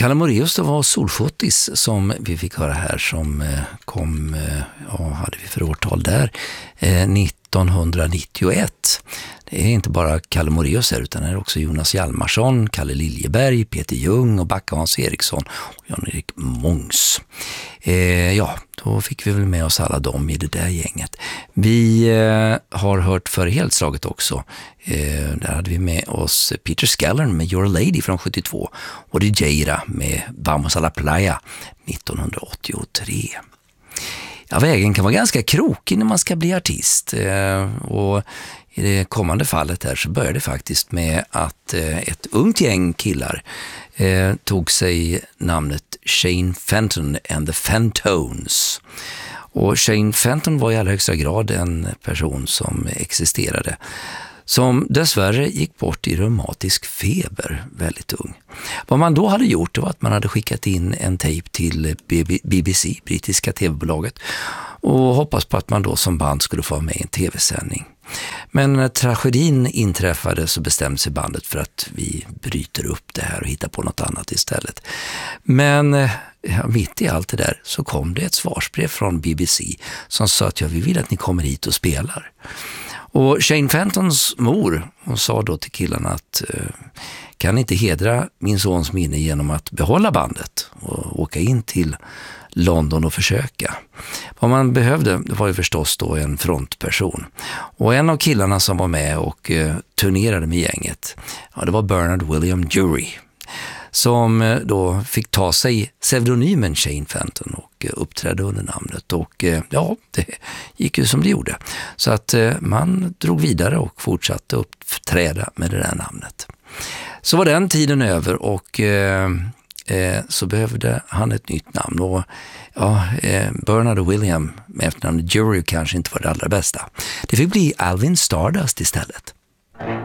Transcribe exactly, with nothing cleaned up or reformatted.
Kalle Moraeus, det var Solfotis som vi fick höra här, som eh, kom, eh, ja, hade vi för årtal där, eh, nittonhundranittioett. Det är inte bara Kalle Moraeus här, utan det är också Jonas Hjalmarsson, Kalle Liljeberg, Peter Ljung och Backa Hans Eriksson och Jan-Erik Mångs. Eh, ja, då fick vi väl med oss alla dem i det där gänget. Vi eh, har hört för helslaget också. Eh, där hade vi med oss Peter Scallern med You're a Lady från sjuttiotvå och D J-ra med Vamos a la Playa nittonhundraåttiotre. Ja, vägen kan vara ganska krokig när man ska bli artist. Eh, och i det kommande fallet här så började det faktiskt med att eh, ett ungt gäng killar eh, tog sig namnet Shane Fenton and the Fentones. Och Shane Fenton var i allra högsta grad en person som existerade, som dessvärre gick bort i reumatisk feber väldigt ung. Vad man då hade gjort var att man hade skickat in en tejp till B B C, brittiska tv-bolaget, och hoppas på att man då som band skulle få med i en tv-sändning. Men när tragedin inträffade så bestämde sig bandet för att vi bryter upp det här och hittar på något annat istället. Men ja, mitt i allt det där så kom det ett svarsbrev från B B C som sa att ja, vi vill att ni kommer hit och spelar. Och Shane Fentons mor, hon sa då till killarna att eh, kan inte hedra min sons minne genom att behålla bandet och åka in till London och försöka. Vad man behövde, det var ju förstås då en frontperson. Och en av killarna som var med och eh, turnerade med gänget, ja, det var Bernard William Jury, som eh, då fick ta sig pseudonymen Shane Fenton och eh, uppträdde under namnet. Och eh, ja, det gick ju som det gjorde. Så att eh, man drog vidare och fortsatte uppträda med det där namnet. Så var den tiden över och eh, eh, så behövde han ett nytt namn. Och ja, eh, Bernard och William med efternamnet Jury kanske inte var det allra bästa. Det fick bli Alvin Stardust istället.